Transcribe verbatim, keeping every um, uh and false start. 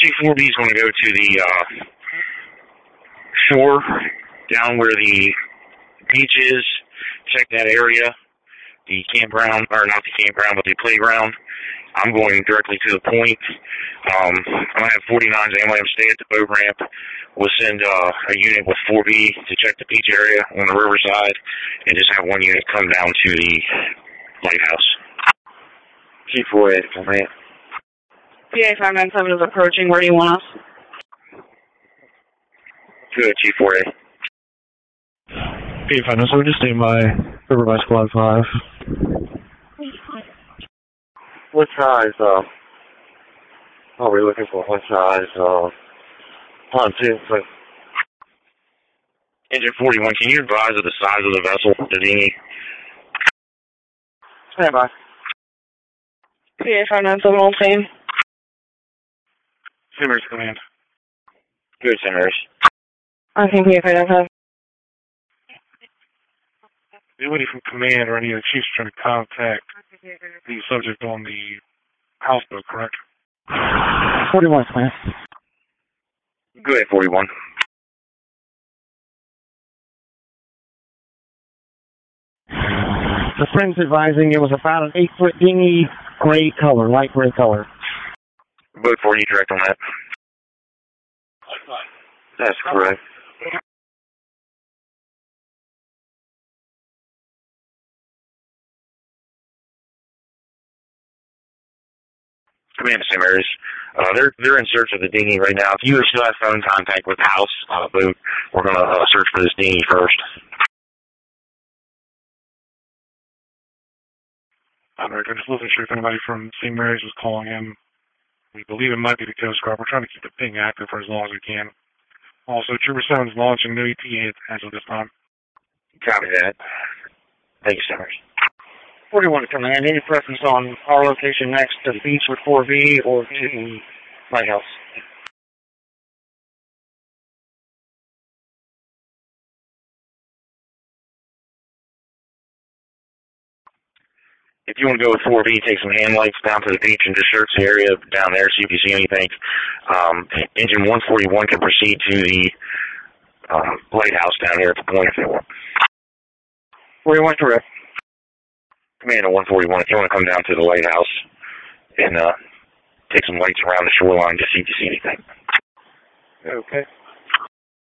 Chief four B is going to go to the uh, shore, down where the beach is, check that area, the campground, or not the campground, but the playground. I'm going directly to the point. Um, I'm going to have forty-nines and Lamb stay at the boat ramp. We'll send uh, a unit with four B to check the beach area on the riverside, and just have one unit come down to the lighthouse. Chief four A, command. P A five nine seven is approaching. Where do you want us? Good, Chief four A. P A five nine seven, just stay by River by Squad five. What size, uh, are we looking for? What size, uh, pontoon? Engine forty-one, can you advise of the size of the vessel, the dinghy? Stand by. P A five nine seven, all same. Simmers, command. Good, Simmers. I think P A five nine seven. Anybody from command or any of the chiefs trying to contact the subject on the houseboat, correct? forty-one, command. Good, forty-one. The friend's advising it was about an eight-foot dinghy, gray color, light gray color. Boat four, you direct on that. That's correct. Command to Saint Mary's. Uh, they're they're in search of the dinghy right now. If you still have phone contact with the house uh, boat, we're gonna uh, search for this dinghy first. Alright, I just wasn't sure if anybody from Saint Mary's was calling in. We believe it might be the Coast Guard. We're trying to keep the ping active for as long as we can. Also, Trooper seven is launching new E T A as of this time. Copy that. Thank you, Saint Mary's. forty-one, command. Any preference on our location next to the beach with four B or to the lighthouse? If you want to go with four B, take some hand lights down to the beach and just search the area down there, see if you see anything. Um, engine one forty-one can proceed to the uh, lighthouse down here at the point if they want. forty-one, correct. Command one forty-one, if you want to come down to the lighthouse and uh, take some lights around the shoreline to see if you see anything. Okay.